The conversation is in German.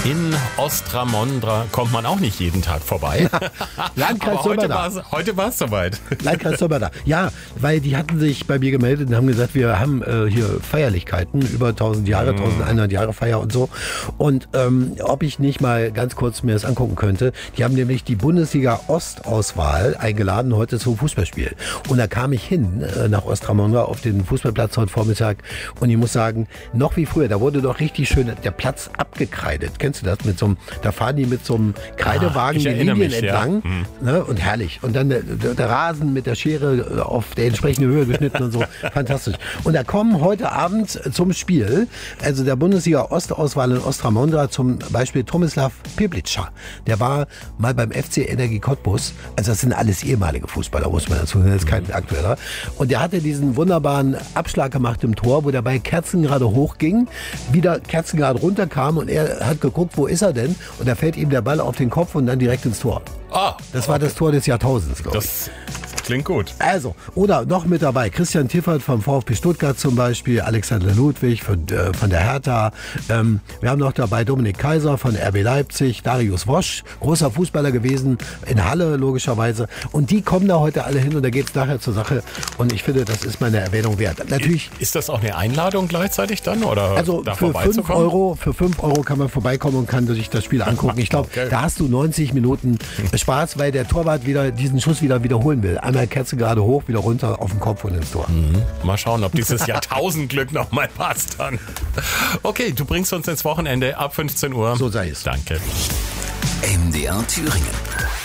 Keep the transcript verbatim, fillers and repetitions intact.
In Ostramondra kommt man auch nicht jeden Tag vorbei. Landkreis Aber heute Sömmerda. war es heute war's soweit. Landkreis Sömmerda. Ja, weil die hatten sich bei mir gemeldet und haben gesagt, wir haben äh, hier Feierlichkeiten, über tausend Jahre, eintausendeinhundert Jahre Feier und so. Und ähm, ob ich nicht mal ganz kurz mir das angucken könnte. Die haben nämlich die Bundesliga-Ostauswahl eingeladen heute zum Fußballspiel. Und da kam ich hin äh, nach Ostramondra auf den Fußballplatz heute Vormittag. Und ich muss sagen, noch wie früher, da wurde doch richtig schön der Platz abgekreidet. Kennst du das? Mit so einem, da fahren die mit so einem Kreidewagen Ah, die erinnere Linien mich, entlang. ja. Hm. Ne? Und herrlich. Und dann der, der, der Rasen mit der Schere auf der entsprechenden Höhe geschnitten und so. Fantastisch. Und da kommen heute Abend zum Spiel, also der Bundesliga-Ostauswahl in Ostramondra, zum Beispiel Tomislav Piblica. Der war mal beim F C Energie Cottbus. Also das sind alles ehemalige Fußballer, muss man dazu sagen. Das ist kein aktueller. Und der hatte diesen wunderbaren Abschlag gemacht im Tor, wo der Ball kerzengerade hochging, wieder kerzengerade runterkam und er hat geguckt, wo ist er denn? Und da fällt ihm der Ball auf den Kopf und dann direkt ins Tor. Ah, Das war das Tor des Jahrtausends, glaube ich. das klingt gut. Also, oder noch mit dabei, Christian Tiffert vom VfB Stuttgart zum Beispiel, Alexander Ludwig von, äh, von der Hertha. Ähm, wir haben noch dabei Dominik Kaiser von R B Leipzig, Darius Wosch, großer Fußballer gewesen, in Halle logischerweise. Und die kommen da heute alle hin und da geht es nachher zur Sache. Und ich finde, das ist meine Erwähnung wert. Natürlich. Ist das auch eine Einladung gleichzeitig dann? Oder Also da für fünf vorbeizukommen? Euro, für fünf Euro kann man vorbeikommen und kann sich das Spiel angucken. Ich glaube, Okay. da hast du neunzig Minuten Spaß, weil der Torwart wieder diesen Schuss wieder wiederholen will. Einmal Kerze gerade hoch, wieder runter auf den Kopf und ins Tor. Mal schauen, ob dieses Jahrtausendglück noch mal passt dann. Okay, du bringst uns ins Wochenende ab fünfzehn Uhr. So sei es. Danke. M D R Thüringen.